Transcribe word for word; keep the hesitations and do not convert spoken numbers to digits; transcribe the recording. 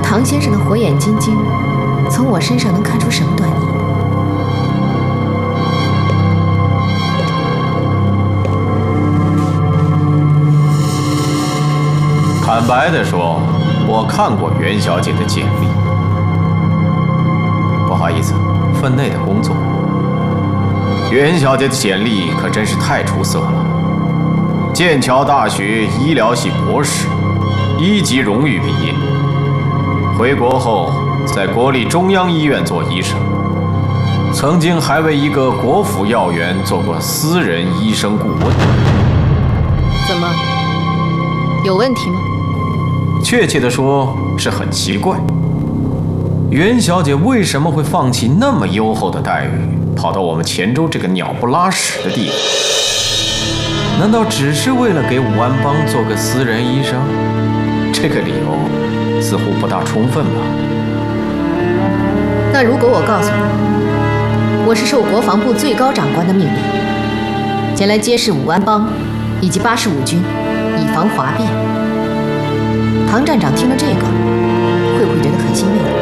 唐先生的火眼金睛，从我身上能看出什么端倪？ 坦白地说，我看过袁小姐的简历。不好意思，分内的工作。袁小姐的简历可真是太出色了。剑桥大学医疗系博士，一级荣誉毕业。回国后，在国立中央医院做医生，曾经还为一个国府药园做过私人医生顾问。 怎么，有问题吗？ 确切地说，是很奇怪。袁小姐为什么会放弃那么优厚的待遇，跑到我们黔州这个鸟不拉屎的地方？难道只是为了给武安邦做个私人医生？这个理由似乎不大充分吧？ 那如果我告诉你，我是受国防部最高长官的命令，前来监视武安邦以及八十五军，以防哗变。唐站长听了这个，会不会觉得很欣慰？